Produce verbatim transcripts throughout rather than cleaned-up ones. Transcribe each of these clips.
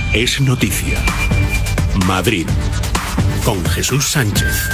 Es noticia. Madrid, con Jesús Sánchez.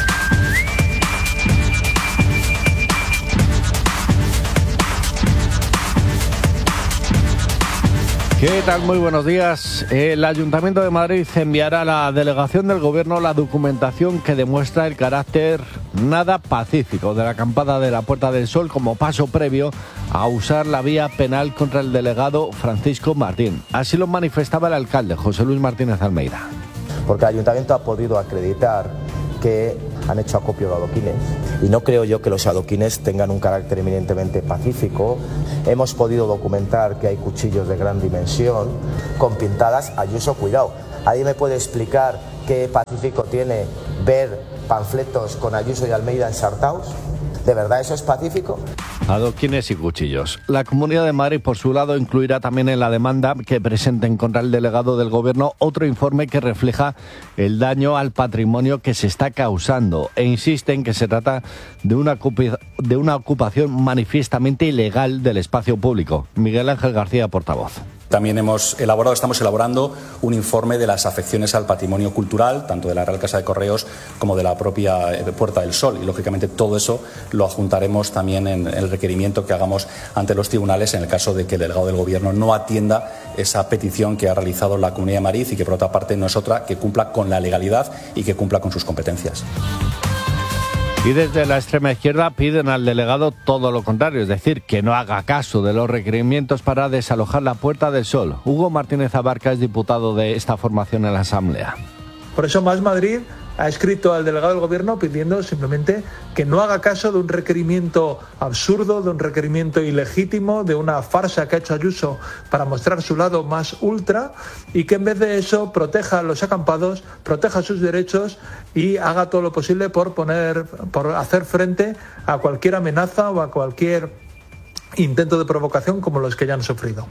¿Qué tal? Muy buenos días. El Ayuntamiento de Madrid enviará a la delegación del Gobierno la documentación que demuestra el carácter nada pacífico de la acampada de la Puerta del Sol como paso previo a usar la vía penal contra el delegado Francisco Martín. Así lo manifestaba el alcalde, José Luis Martínez Almeida. Porque el Ayuntamiento ha podido acreditar que han hecho acopio de adoquines y no creo yo que los adoquines tengan un carácter eminentemente pacífico. Hemos podido documentar que hay cuchillos de gran dimensión con pintadas Ayuso cuidado. ¿Alguien me puede explicar qué pacífico tiene ver panfletos con Ayuso y Almeida ensartados? ¿De verdad eso es pacífico? Adoquines y cuchillos. La Comunidad de Madrid, por su lado, incluirá también en la demanda que presenten contra el delegado del Gobierno otro informe que refleja el daño al patrimonio que se está causando e insiste en que se trata de una, ocupa- de una ocupación manifiestamente ilegal del espacio público. Miguel Ángel García, portavoz. También hemos elaborado, estamos elaborando un informe de las afecciones al patrimonio cultural, tanto de la Real Casa de Correos como de la propia Puerta del Sol. Y, lógicamente, todo eso lo adjuntaremos también en el requerimiento que hagamos ante los tribunales en el caso de que el delegado del Gobierno no atienda esa petición que ha realizado la Comunidad de Madrid y que, por otra parte, no es otra que cumpla con la legalidad y que cumpla con sus competencias. Y desde la extrema izquierda piden al delegado todo lo contrario, es decir, que no haga caso de los requerimientos para desalojar la Puerta del Sol. Hugo Martínez Abarca es diputado de esta formación en la Asamblea. Por eso Más Madrid ha escrito al delegado del Gobierno pidiendo simplemente que no haga caso de un requerimiento absurdo, de un requerimiento ilegítimo, de una farsa que ha hecho Ayuso para mostrar su lado más ultra y que en vez de eso proteja a los acampados, proteja sus derechos y haga todo lo posible por poner, por hacer frente a cualquier amenaza o a cualquier intento de provocación como los que ya han sufrido.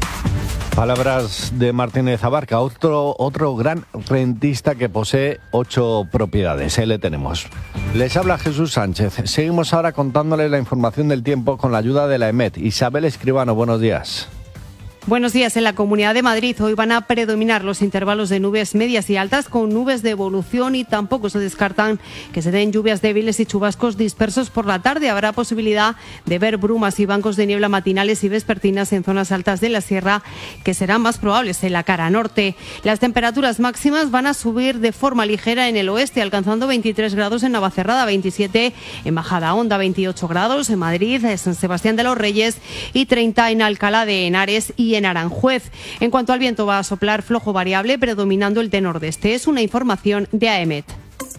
Palabras de Martínez Abarca, otro, otro gran rentista que posee ocho propiedades. Ahí le tenemos. Les habla Jesús Sánchez. Seguimos ahora contándoles la información del tiempo con la ayuda de la EMET. Isabel Escribano, buenos días. Buenos días. En la Comunidad de Madrid hoy van a predominar los intervalos de nubes medias y altas con nubes de evolución y tampoco se descartan que se den lluvias débiles y chubascos dispersos por la tarde. Habrá posibilidad de ver brumas y bancos de niebla matinales y vespertinas en zonas altas de la sierra que serán más probables en la cara norte. Las temperaturas máximas van a subir de forma ligera en el oeste, alcanzando veintitrés grados en Navacerrada, veintisiete en Majadahonda, veintiocho grados en Madrid, en San Sebastián de los Reyes y treinta en Alcalá de Henares y en Aranjuez. En cuanto al viento, va a soplar flojo variable, predominando el de nordeste. Es una información de A E M E T.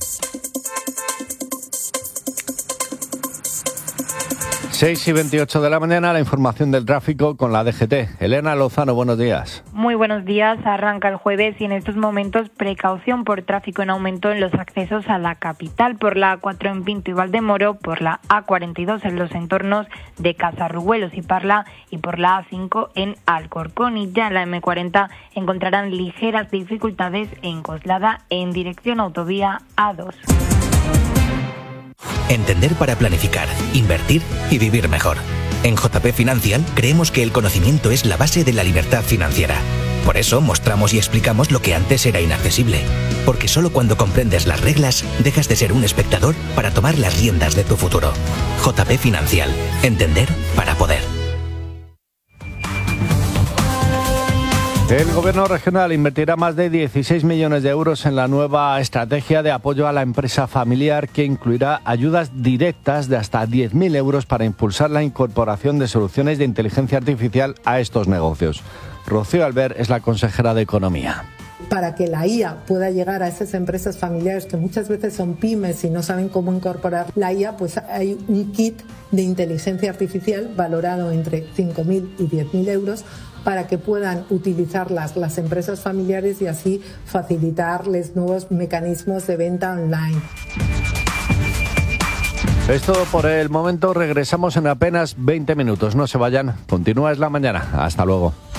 seis y veintiocho de la mañana, la información del tráfico con la D G T. Elena Lozano, buenos días. Muy buenos días. Arranca el jueves y en estos momentos precaución por tráfico en aumento en los accesos a la capital, por la A cuatro en Pinto y Valdemoro, por la A cuarenta y dos en los entornos de Casarrubuelos y Parla y por la A cinco en Alcorcón. Y ya en la M cuarenta encontrarán ligeras dificultades en Coslada en dirección autovía A dos. Entender para planificar, invertir y vivir mejor. En J P Financial creemos que el conocimiento es la base de la libertad financiera. Por eso mostramos y explicamos lo que antes era inaccesible. Porque solo cuando comprendes las reglas dejas de ser un espectador para tomar las riendas de tu futuro. J P Financial. Entender para poder. El Gobierno regional invertirá más de dieciséis millones de euros en la nueva estrategia de apoyo a la empresa familiar que incluirá ayudas directas de hasta diez mil euros para impulsar la incorporación de soluciones de inteligencia artificial a estos negocios. Rocío Albert es la consejera de Economía. Para que la I A pueda llegar a esas empresas familiares que muchas veces son pymes y no saben cómo incorporar la I A, pues hay un kit de inteligencia artificial valorado entre cinco mil y diez mil euros para que puedan utilizarlas las empresas familiares y así facilitarles nuevos mecanismos de venta online. Es todo por el momento. Regresamos en apenas veinte minutos. No se vayan. Continúa Es la Mañana. Hasta luego.